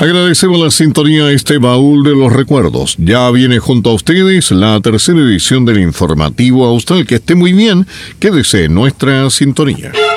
Agradecemos la sintonía a este baúl de los recuerdos. Ya viene junto a ustedes la tercera edición del informativo Austral. Que esté muy bien, quédese en nuestra sintonía.